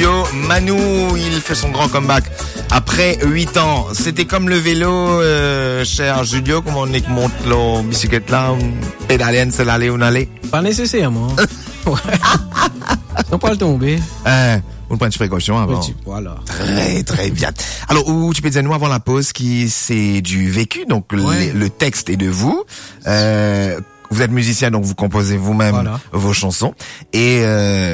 Julio Manu, il fait son grand comeback après 8 ans. C'était comme le vélo, cher Julio, comment on est que monte la bicyclette là, pédalienne, c'est l'aller ou n'aller? Pas nécessairement. Ouais. On peut le tomber. On prend une précaution avant. Voilà. Très, très bien. Alors, où tu peux dire nous avant la pause qui c'est du vécu, donc le texte est de vous. Vous êtes musicien, donc vous composez vous-même vos chansons. Et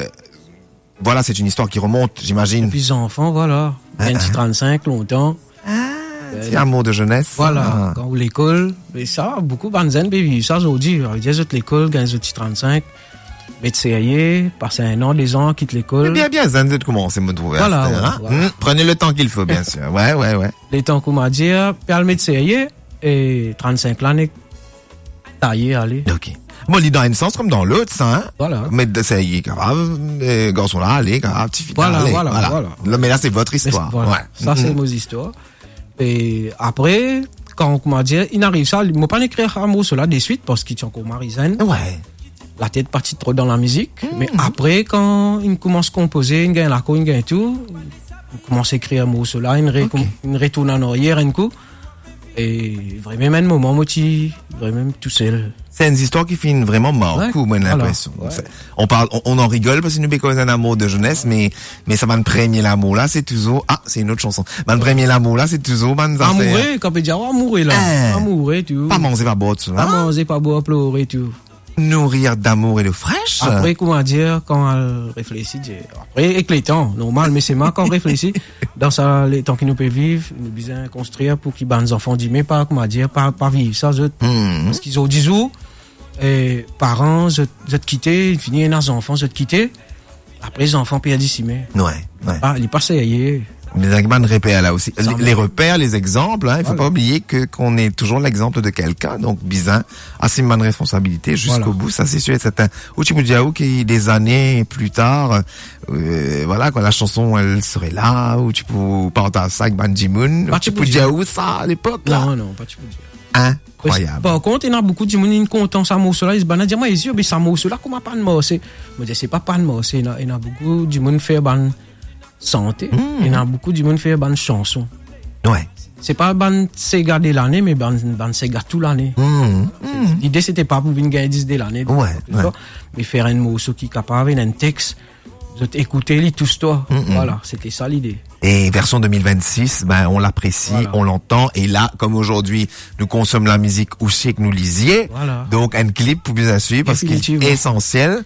voilà, c'est une histoire qui remonte, j'imagine. Depuis les enfants, voilà. 35, longtemps. C'est un mot de jeunesse. Voilà. Quand vous l'école, mais ça, beaucoup banzen, baby, ça, aujourd'hui. Ils ont l'école, quand ils ont 35. Mais tu sais, passer 1 an, 2 ans, quitte l'école. Bien, Zan, de comment c'est me trouver. Voilà, Prenez le temps qu'il faut, bien sûr. Ouais. Les temps qu'on m'a dit, puis le médecin, et 35 l'année, taillé, allez. Ok. Bon, il dans un sens comme dans l'autre, ça, hein. Voilà. Mais c'est grave, garçon là, allez, grave, petit fille. Voilà. Mais là, c'est votre histoire. Voilà. Ouais. Ça, c'est mon histoire. Et après, quand on m'a dit, il n'arrive ça, il m'a pas écrit un mot cela de suite, parce qu'il est encore marisaine. Ouais. La tête partie trop dans la musique. Mais après, quand il commence à composer, il gagne la co, il gagne tout, il commence à écrire un mot cela, il retourne en arrière un coup. Et vraiment, un moment, vraiment tout seul. C'est une histoire qui finit vraiment mort, moi, l'impression. Ouais. On en rigole parce que nous bécons un amour de jeunesse, mais ça m'a premier l'amour là, c'est toujours, c'est une autre chanson. M'a premier l'amour là, c'est toujours, amourer, quand on peut dire, amourer là. Amourer, tout. Pas manger, pas boire, tout. Pas manger, pas boire, pleurer, tout. Nourrir d'amour et de fraîche. Après, comment dire, quand elle réfléchit, après, avec les temps, normal, mais c'est moi quand on réfléchit, dans ça, les temps qui nous peut vivre, nous besoin construire pour qu'ils les enfants disent, mais pas, comment dire, pas vivre ça, parce qu'ils ont 10 jours, et parents, je te quitter, ils finissent les enfants, je te quitter, après les enfants perdent ici, mais. Ouais. Il passe hier. Les arguments de repères là aussi. Les repères, les exemples, il faut pas oublier qu'on est toujours l'exemple de quelqu'un, donc bizarre, assez de responsabilité jusqu'au bout, ça c'est sûr et certain. Ou tu me dis qui des années plus tard, quand la chanson elle serait là, ou tu peux partager ça avec Banji Moon, tu peux dire où ça à l'époque là. Non, pas tu peux dire. Incroyable. Par contre, il y a beaucoup de gens qui content ça mot cela, ils se bandent dire moi les yeux mais ça mot cela comment pas de mort, c'est moi dis c'est pas de mort, c'est il y a beaucoup de gens faire ban santé, il y a beaucoup de monde fait ban chanson. Ouais. C'est pas ban c'est garder l'année mais ban c'est garder toute l'année. L'idée c'était pas pour venir gagner 10 de l'année. Mais faire un morceau qui est capable un texte écouter les tous toi. Voilà, c'était ça l'idée. Et version 2026, on l'apprécie, on l'entend. Et là, comme aujourd'hui, nous consommons la musique aussi que nous lisiez. Voilà. Donc, un clip pour bien suivre parce qu'il est essentiel.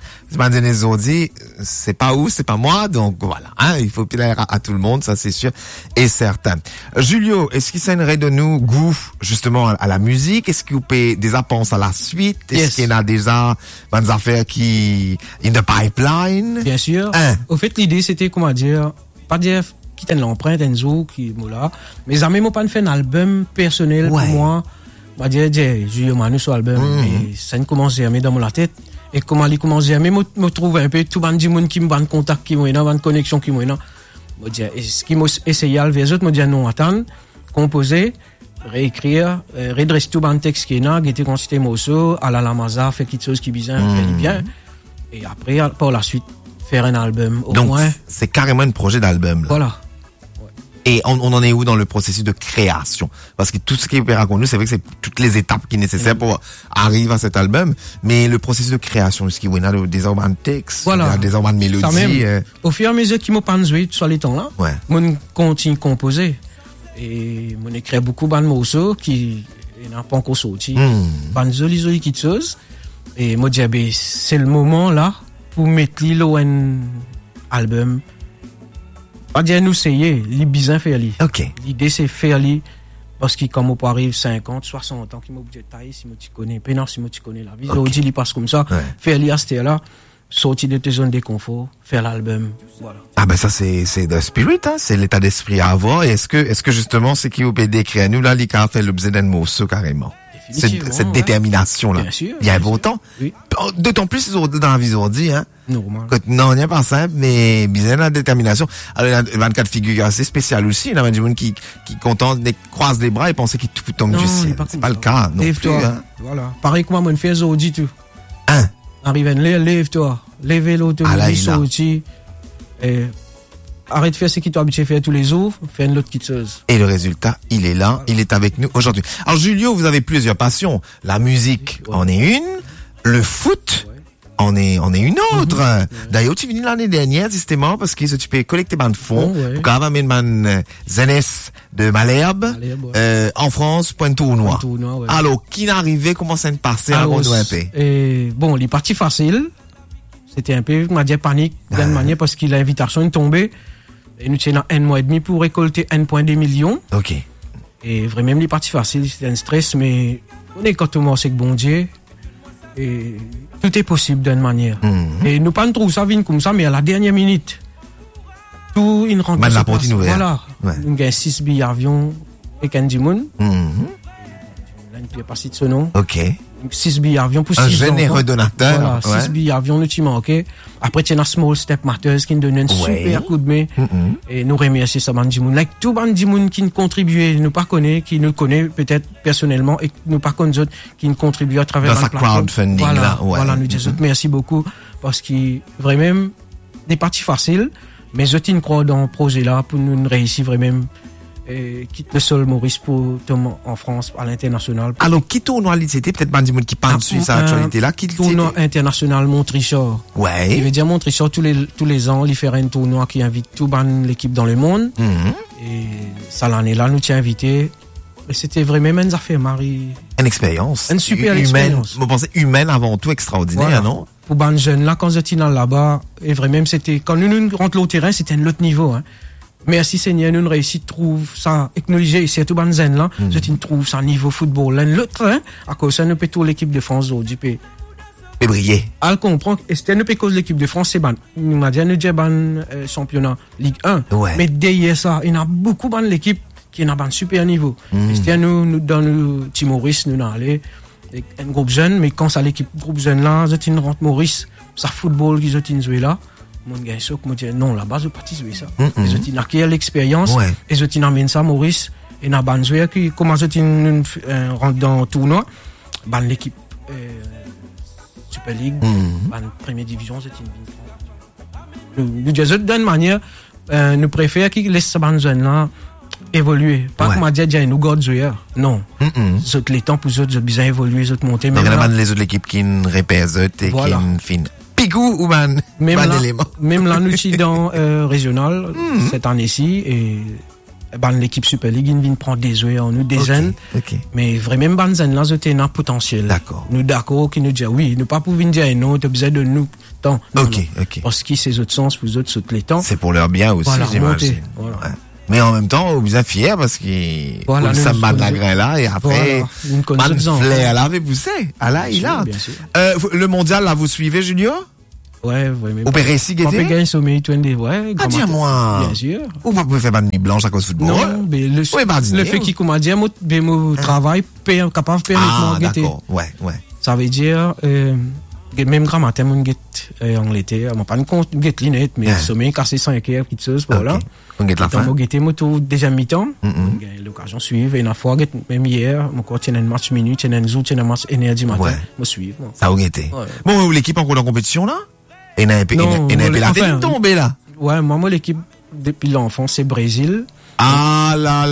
C'est pas où, c'est pas moi. Donc, voilà. Il faut plaire à tout le monde, ça c'est sûr et certain. Julio, est-ce qu'il s'aimerait de nous goût, justement, à la musique? Est-ce qu'il y a des appenses à la suite? Est-ce qu'il y a déjà des affaires qui, in the pipeline? Bien sûr. Au fait, l'idée, c'était, comment dire, pas dire, quitter l'empreinte, Enzo, qui, voilà. Mais ça même pas fait un album personnel pour moi. Bah, dire, Julio Manu sur l'album. Mais ça ne commence à dans la tête. Et comment il commence à me trouver un peu tout le monde qui me ban contact, qui m'a ban connexion, qui m'a me dire, est-ce qu'il m'a essayé à les autres, me dire non, attends, composer, réécrire, redresser tout le texte qui est là, qui était constitué morceau, à la Lamaza, faire quelque chose qui bien. Et après, par la suite, faire un album. Au Donc, moins. c'est carrément un projet d'album. Là. Voilà. Et on en est où dans le processus de création? Parce que tout ce qui est raconté, c'est vrai que c'est toutes les étapes qui sont nécessaires pour arriver à cet album. Mais le processus de création, est-ce qu'il y a des organes de texte, des organes de mélodie? Au fur et à mesure qu'il m'a pas joué sur les temps-là, on continue à composer. Et on écrit beaucoup de morceaux qui n'ont pas encore sorti. Ban joli qui chose. Et moi, je dis, c'est le moment là pour mettre un album. Pas dire nous essayer, les bizarres faire li. L'idée c'est faire li parce que comme on peut arriver 50, 60 ans qui m'a obligé de tailler si moi tu connais, pénal si moi tu connais la vie. Aujourd'hui il passe comme ça, faire li à ce là, sortir de tes zones de confort, faire l'album, voilà. Ça c'est the spirit, c'est l'état d'esprit à avoir. Et est-ce que justement ce qui vous peut décrire à nous là, il a fait l'objet d'un morceau carrément. Cette détermination là. Il y a un beau temps. Oui. D'autant plus dans la vie aujourd'hui, Normal. Non, il n'y a pas simple, mais bien la détermination. Alors, il y a 24 figures assez spéciales aussi. Il y a des gens qui content de croiser les bras et penser qu'il tout tombe du ciel. C'est pas le cas, non plus, Voilà. Pareil que moi, je fais aujourd'hui tout. Arrive à lève-toi. Lève l'autre, sorti. arrête de faire ce qu'il t'a habitué à faire tous les jours, fais une autre quitteuse. Et le résultat, il est là, il est avec nous aujourd'hui. Alors Julio, vous avez plusieurs passions. La musique en est une, le foot en est une autre. D'ailleurs, tu venu l'année dernière, justement, parce que tu peux collecter de fonds pour amener man Zenes de Malherbe, en France, pour un tournoi. Alors, qui n'arrivait, comment ça se passait à Rondouin? Bon, les parties faciles, c'était un peu, on m'a dit, panique, d'une manière, parce que l'invitation est tombée. Et nous tiens un mois et demi pour récolter 1,2 million. Ok. Et vraiment, les parties faciles, c'était un stress, mais on est quand on commence avec bon Dieu. Et tout est possible d'une manière. Et nous pas nous ça vient comme ça, mais à la dernière minute, tout une rentre. La porte est ouverte. Voilà. Nous avons 6 billets avion et Candy Moon. Là, il n'y a pas de son nom. Ok. 6 billets avion pour 6 ans. Un généreux donateur. Voilà, 6 billets avion, nous t'y manquait. Après, tu as Small Step Matters qui nous donne un super coup de main. Et nous remercions ça, Bandy Moon. Like, tout Bandy Moon qui nous contribue, nous pas connaît, qui nous connaît peut-être personnellement, et nous pas connaît d'autres qui nous contribuent à travers la crowdfunding. Voilà, nous disons merci beaucoup, parce que vraiment, des parties faciles, mais je t'y crois dans le projet là, pour nous réussir vraiment. Quitte le sol Maurice pour tomber en France à l'international. Alors, qui tournoi c'était peut-être Bandy Moon qui parle sur sa actualité là, qui tournoi international Montrichard. Ouais. Il veut dire Montrichard tous les ans, il fait un tournoi qui invite tout l'équipe dans le monde. Et ça l'année là, nous t'y invité. Et c'était vraiment une affaire, Marie. Une expérience. Une super expérience. Vous pensez humaine avant tout, extraordinaire, non? Pour ban jeune là, quand j'étais là-bas, et vraiment c'était, quand nous rentrons au terrain, c'était un autre niveau, hein. Merci Seigneur, nous réussissons trouve ça, technologie ici à tout banzen là, je trouve ça niveau football là, l'autre, hein, à cause ça, nous peut tout l'équipe de France aujourd'hui, peut briller. Elle comprend que c'était nous peut cause l'équipe de France, c'est ban, nous m'a dit, nous j'ai ban, championnat, Ligue 1. Ouais. Mais derrière ça, il y a beaucoup ban l'équipe qui n'a pas un super niveau. C'était nous, dans le Team Maurice, nous allons un groupe jeune, mais quand ça l'équipe groupe jeune là, je rentre Maurice, ça football qui je joué là. Mon gars, je me dis, non, là-bas, je parti jouer ça. Et je t'ai acquis l'expérience, et je t'ai amené ça, Maurice, et n'a pas joué, comment je t'ai rentre dans le tournoi, ban l'équipe, Super League, ban première division, je t'ai nous disons d'une manière, nous préférons qu'ils laissent ça ban jeune là, évoluer. Pas comme m'a dit, nous garde joueur. Non. Autres les temps pour eux, ils ont évolué, ils ont monté. Mais il y a les autres l'équipe qui ne répètent et qui ne finissent. Pigou ou man. Même là, nous sommes dans régional cette année-ci, et l'équipe Super League, ils viennent prendre des joueurs en nous, des jeunes. Mais vraiment, banzen là, c'était un potentiel. D'accord. Nous d'accord, qui nous dit oui, nous pas pour venir dire non, tu as besoin de nous. Non, parce que ces autres sens, vous autres, les temps. C'est pour leur bien aussi, j'imagine. Voilà. Ouais. Mais en même temps, vous êtes fiers parce qu'ils ça bat de la grain là, et après, man flair là, avait poussé. Ah là, il a. Le mondial, là, vous suivez, Julio? Ouais, vraiment. Au Pérécy, Guété? On peut gagner sommet, ouais. Ah, dis-moi. Bien sûr. Ou pas pouvez faire pas de nuit blanche à cause du football? Non, mais le fait qu'il, comme a dit, mon travail, capable de permettre de Guété. D'accord. Ouais. Ça veut dire, même grand matin, mon guette, en l'été, on pas une compte, guette linette, mais sommet, cassé 5 heures, petite chose, voilà. On guette la fin. On guette moto, déjà mi-temps. On a l'occasion de suivre, et une fois, même hier, mon corps, tient un match minute, tient un jour, tient un match énergie matin. Me suivre. Ça a guetté. Bon, l'équipe en cours de compétition, là? Et n'a pas la tête tombée, là? Ouais, moi, l'équipe, depuis l'enfant, c'est Brésil. Ah là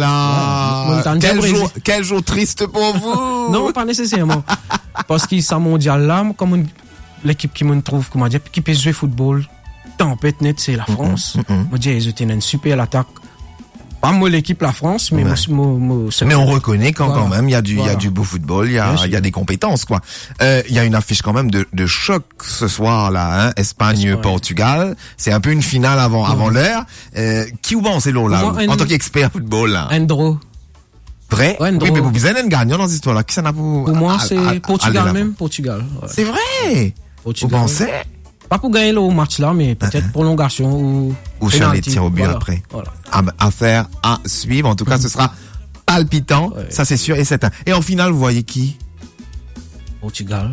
là! Quel jour triste pour vous! Non, pas nécessairement. Parce que ça mondial là, comme l'équipe qui me trouve, comment dire, qui peut jouer football, tempête net, c'est la France. Moi, j'ai été une super attaque. Pas moi l'équipe la France, mais mais on reconnaît quand même il y a du beau football, il y a des compétences quoi. Il y a une affiche quand même de choc ce soir là, hein, Espagne Portugal, c'est un peu une finale avant l'heure. Qui ou bon c'est l'eau là en tant qu'expert football là. Andro. Vrai? Oui, mais vous avez un gagnant dans cette histoire là. Qui ça n'a pour moi c'est Portugal même, Portugal. Ouais. C'est vrai. Portugal. Vous pensez? Pas pour gagner le match là, mais peut-être prolongation ou sur les tirs au but après. Voilà. Affaire à suivre. En tout cas, ce sera palpitant. Ouais. Ça, c'est sûr et certain. Et en finale, vous voyez qui? Portugal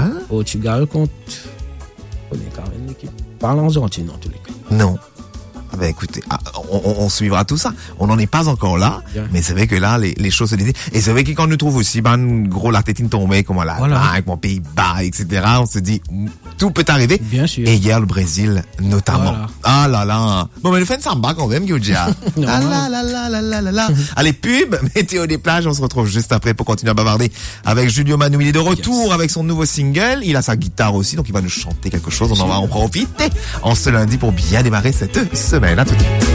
Portugal contre. On est quand même l'équipe. Pas l'Argentine en tous les cas. Non. Ben écoutez, on suivra tout ça. On n'en est pas encore là, mais c'est vrai que là, les choses se disent. Et c'est vrai que quand on nous trouve aussi, gros, la tétine tombée, comme l'Allemagne, mon Pays-Bas, etc., on se dit, tout peut arriver. Bien sûr. Et hier, le Brésil, notamment. Voilà. Ah là là. Bon, mais le fait de samba quand même, Yodia. Ah là là là là là là là. Allez, pub, météo des plages, on se retrouve juste après pour continuer à bavarder avec Julio Manu. Il est de retour avec son nouveau single. Il a sa guitare aussi, donc il va nous chanter quelque chose. On va en profiter en ce lundi pour bien démarrer cette semaine. À tout de suite.